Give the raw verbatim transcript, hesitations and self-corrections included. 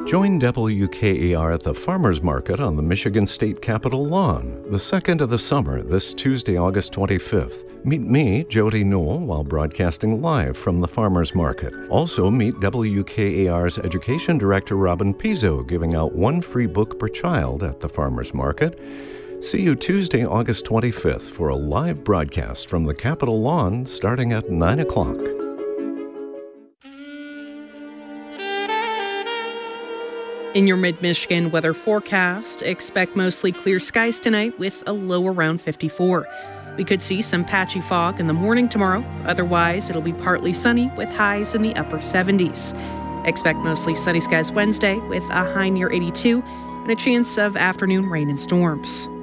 Join W K A R at the Farmers Market on the Michigan State Capitol lawn, the second of the summer, this Tuesday, August twenty-fifth. Meet me, Jody Newell, while broadcasting live from the Farmers Market. Also meet W K A R's Education Director Robin Pizzo, giving out one free book per child at the Farmers Market. See you Tuesday, August twenty-fifth for a live broadcast from the Capitol lawn starting at nine o'clock. In your mid-Michigan weather forecast, expect mostly clear skies tonight with a low around fifty-four. We could see some patchy fog in the morning tomorrow. Otherwise, it'll be partly sunny with highs in the upper seventies. Expect mostly sunny skies Wednesday with a high near eighty-two and a chance of afternoon rain and storms.